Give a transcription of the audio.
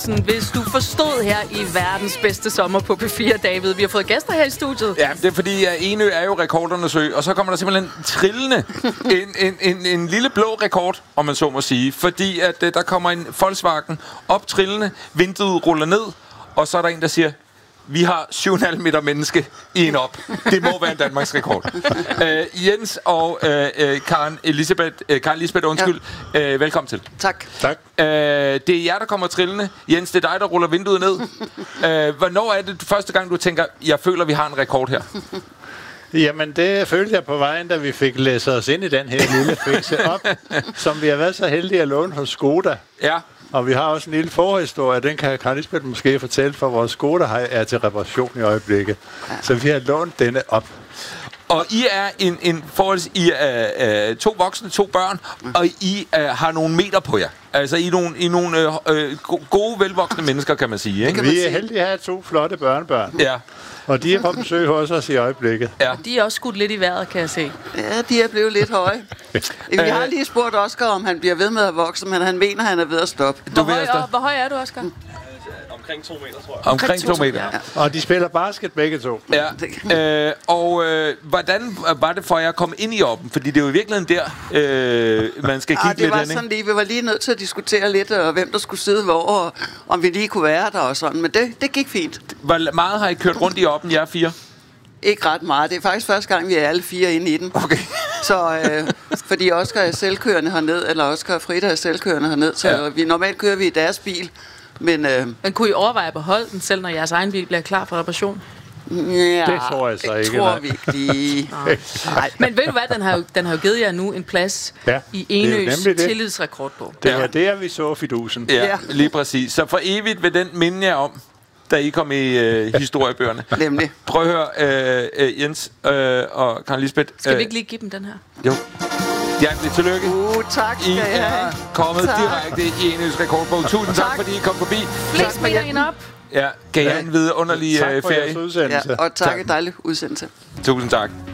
Hvis du forstod her i verdens bedste sommer på P4, David. Vi har fået gæster her i studiet. Ja, det er fordi, at Enø er jo rekordernes ø, og så kommer der simpelthen trillende en lille blå rekord, om man så må sige. Fordi at der kommer en Volkswagen op trillende, vinduet ruller ned, og så er der en, der siger, vi har 7,5 meter menneske i en op. Det må være en Danmarks rekord. Jens og Karen Lisbeth, velkommen til. Tak. Det er jer, der kommer trillende. Jens, det er dig, der ruller vinduet ned. Hvornår er det første gang, du tænker, jeg føler, vi har en rekord her? Jamen, det følte jeg på vejen, da vi fik læsset os ind i den her lille fikse op, som vi har været så heldige at låne hos Skoda. Ja. Og vi har også en lille forhistorie, den kan Karen Lisbeth måske fortælle, for vores Skoda er til reparation i øjeblikket. Så vi har lånt denne op. Og I er I er 2 voksne, 2 børn, og I har nogle meter på jer. Altså I er nogle gode, velvoksne mennesker, kan man sige. Ikke? Vi er heldige at have 2 flotte børnebørn. Ja. Og de er på besøg hos os i øjeblikket. Ja. De er også skudt lidt i vejret, kan jeg se. Ja, de er blevet lidt høje. Vi har lige spurgt Oscar, om han bliver ved med at vokse, men han mener, han er ved at stoppe. Hvor høj er du, Oscar? Omkring 2 meter, tror jeg. Omkring 2 meter. Ja. Og de spiller basket begge 2. Ja. Hvordan var det for jer at komme ind i oppen? Fordi det er jo i virkeligheden der, man skal kigge lidt hen. Det var sådan lige, vi var lige nødt til at diskutere lidt, og hvem der skulle sidde hvor, og om vi lige kunne være der og sådan. Men det gik fint. Hvor meget har I kørt rundt i oppen, jer 4? Ikke ret meget. Det er faktisk første gang, vi er alle 4 inde i den. Okay. Så fordi Oscar er selvkørende herned, eller Oscar og Frida er selvkørende herned, så normalt kører vi i deres bil. Men kunne I overveje at beholde den, selv når jeres egen bil bliver klar for reparation? Ja, det tror jeg så ikke. Det tror vi ikke lige. Men ved du hvad, den har jo givet jer nu en plads i Enøs tillidsrekordbog. Det var der, vi så fidusen. Ja, lige præcis. Så for evigt vil den minde jer om, da I kom i historiebøgerne. Nemlig. Prøv at høre, Jens og Karen Lisbeth. Skal vi ikke lige give dem den her? Jo. Hjertelig tillykke. Tak skal I er kommet direkte i Enøs rekordbog. Tusind tak, fordi I kom forbi. Flest meter ind op. Ja, kan I have en vidunderlig ferie? Tak for jeres udsendelse. Ja, og tak. Et dejligt udsendelse. Tusind tak.